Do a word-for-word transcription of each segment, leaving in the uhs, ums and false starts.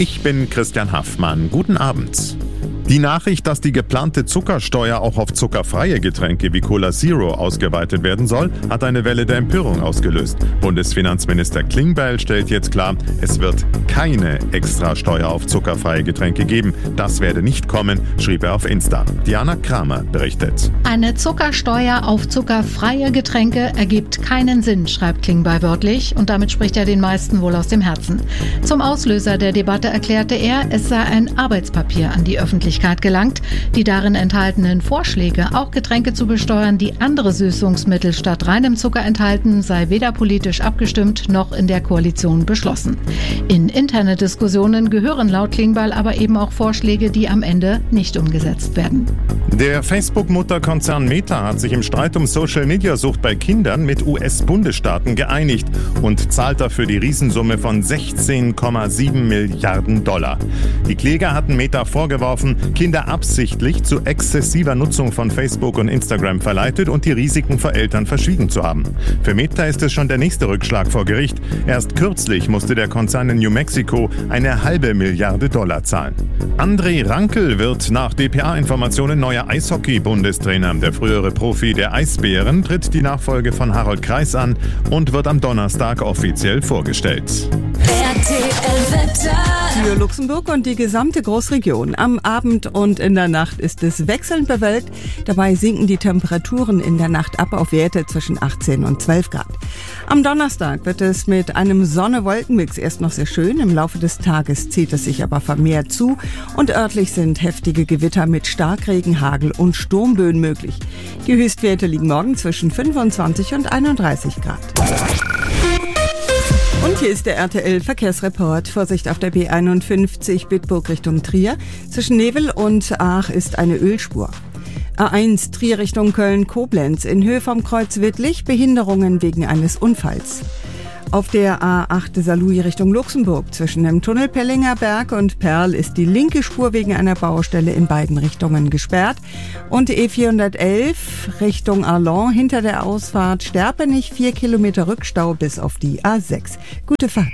Ich bin Christian Haffmann. Guten Abend. Die Nachricht, dass die geplante Zuckersteuer auch auf zuckerfreie Getränke wie Cola Zero ausgeweitet werden soll, hat eine Welle der Empörung ausgelöst. Bundesfinanzminister Klingbeil stellt jetzt klar, es wird keine Extrasteuer auf zuckerfreie Getränke geben. Das werde nicht kommen, schrieb er auf Insta. Diana Kramer berichtet. Eine Zuckersteuer auf zuckerfreie Getränke ergibt keinen Sinn, schreibt Klingbeil wörtlich, und damit spricht er den meisten wohl aus dem Herzen. Zum Auslöser der Debatte erklärte er, es sei ein Arbeitspapier an die Öffentlichkeit gelangt. Die darin enthaltenen Vorschläge, auch Getränke zu besteuern, die andere Süßungsmittel statt reinem Zucker enthalten, sei weder politisch abgestimmt noch in der Koalition beschlossen. In interne Diskussionen gehören laut Klingbeil aber eben auch Vorschläge, die am Ende nicht umgesetzt werden. Der Facebook-Mutterkonzern Meta hat sich im Streit um Social-Media-Sucht bei Kindern mit U S-Bundesstaaten geeinigt und zahlt dafür die Riesensumme von sechzehn Komma sieben Milliarden Dollar. Die Kläger hatten Meta vorgeworfen, Kinder absichtlich zu exzessiver Nutzung von Facebook und Instagram verleitet und die Risiken vor Eltern verschwiegen zu haben. Für Meta ist es schon der nächste Rückschlag vor Gericht. Erst kürzlich musste der Konzern in New Mexico eine halbe Milliarde Dollar zahlen. André Rankel wird nach D P A-Informationen neuer Eishockey-Bundestrainer. Der frühere Profi der Eisbären tritt die Nachfolge von Harold Kreis an und wird am Donnerstag offiziell vorgestellt. R T L-Wetter. Für Luxemburg und die gesamte Großregion. Am Abend und in der Nacht ist es wechselnd bewölkt. Dabei sinken die Temperaturen in der Nacht ab auf Werte zwischen achtzehn und zwölf Grad. Am Donnerstag wird es mit einem Sonne-Wolken-Mix erst noch sehr schön. Im Laufe des Tages zieht es sich aber vermehrt zu und örtlich sind heftige Gewitter mit Starkregen, Hagel und Sturmböen möglich. Die Höchstwerte liegen morgen zwischen fünfundzwanzig und einunddreißig Grad. Und hier ist der R T L-Verkehrsreport. Vorsicht auf der B einundfünfzig Bitburg Richtung Trier. Zwischen Nevel und Aach ist eine Ölspur. A eins Trier Richtung Köln-Koblenz in Höhe vom Kreuz Wittlich. Behinderungen wegen eines Unfalls. Auf der A acht Saarlouis Richtung Luxemburg zwischen dem Tunnel Pellinger Berg und Perl ist die linke Spur wegen einer Baustelle in beiden Richtungen gesperrt. Und E vierhundertelf Richtung Arlon hinter der Ausfahrt Sterpenich vier Kilometer Rückstau bis auf die A sechs. Gute Fahrt.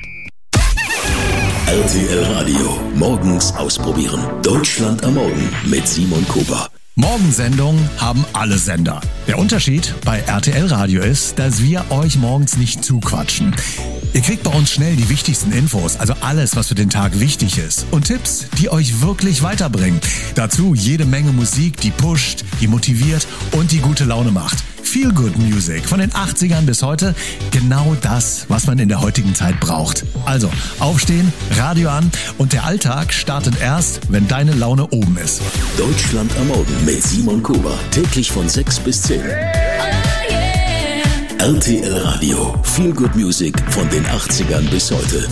R T L Radio. Morgens ausprobieren. Deutschland am Morgen mit Simon Kuba. Morgensendungen haben alle Sender. Der Unterschied bei R T L Radio ist, dass wir euch morgens nicht zuquatschen. Ihr kriegt bei uns schnell die wichtigsten Infos, also alles, was für den Tag wichtig ist. Und Tipps, die euch wirklich weiterbringen. Dazu jede Menge Musik, die pusht, die motiviert und die gute Laune macht. Feel Good Music von den achtzigern bis heute. Genau das, was man in der heutigen Zeit braucht. Also, aufstehen, Radio an und der Alltag startet erst, wenn deine Laune oben ist. Deutschland am Morgen mit Simon Kuba. Täglich von sechs bis zehn. Oh yeah. R T L Radio. Feel Good Music von den achtzigern bis heute.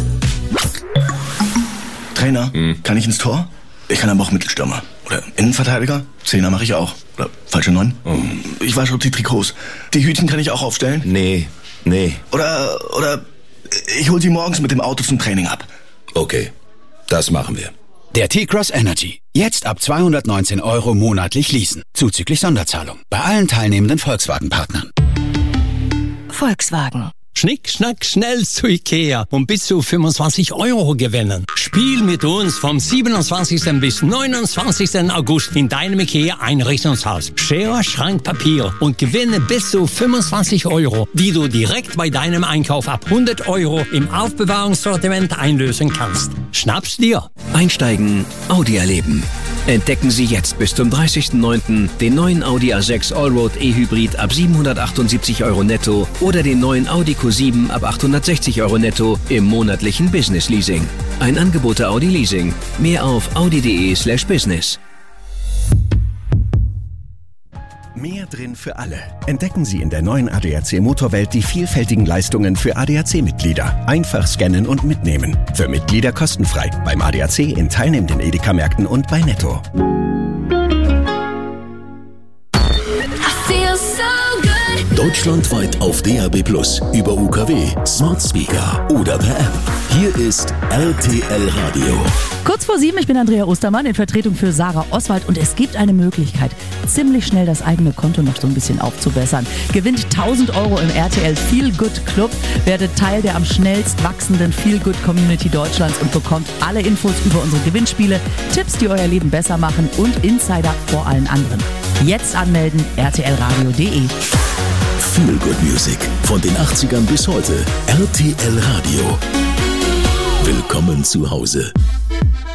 Trainer, hm. kann ich ins Tor? Ich kann aber auch Mittelstürmer. Oder Innenverteidiger? Zehner mache ich auch. Oder falsche Neun? Oh. Ich wasche die Trikots. Die Hütchen kann ich auch aufstellen? Nee, nee. Oder, oder ich hol sie morgens mit dem Auto zum Training ab. Okay, das machen wir. Der T-Cross Energy. Jetzt ab zweihundertneunzehn Euro monatlich leasen. Zuzüglich Sonderzahlung. Bei allen teilnehmenden Volkswagen-Partnern. Volkswagen. Schnick, schnack, schnell zu Ikea und bis zu fünfundzwanzig Euro gewinnen. Spiel mit uns vom siebenundzwanzigsten bis neunundzwanzigsten August in deinem Ikea Einrichtungshaus. Schere, Schrank, Papier und gewinne bis zu fünfundzwanzig Euro, die du direkt bei deinem Einkauf ab hundert Euro im Aufbewahrungssortiment einlösen kannst. Schnapp's dir! Einsteigen, Audi erleben. Entdecken Sie jetzt bis zum dreißigsten neunten den neuen Audi A sechs Allroad E-Hybrid ab siebenhundertachtundsiebzig Euro netto oder den neuen Audi Q sieben ab achthundertsechzig Euro netto im monatlichen Business Leasing. Ein Angebot der Audi Leasing. Mehr auf audi.de slash business. Mehr drin für alle. Entdecken Sie in der neuen A D A C Motorwelt die vielfältigen Leistungen für A D A C-Mitglieder. Einfach scannen und mitnehmen. Für Mitglieder kostenfrei. Beim A D A C in teilnehmenden Edeka-Märkten und bei Netto. I feel so good. Deutschlandweit auf D A B plus, über U K W, Smart Speaker oder per App. Hier ist R T L Radio. Kurz vor sieben, ich bin Andrea Ostermann in Vertretung für Sarah Oswald und es gibt eine Möglichkeit, ziemlich schnell das eigene Konto noch so ein bisschen aufzubessern. Gewinnt tausend Euro im R T L Feel Good Club, werdet Teil der am schnellst wachsenden Feel Good Community Deutschlands und bekommt alle Infos über unsere Gewinnspiele, Tipps, die euer Leben besser machen und Insider vor allen anderen. Jetzt anmelden, r t l radio punkt d e. Feel Good Music von den achtzigern bis heute. R T L Radio. Willkommen zu Hause.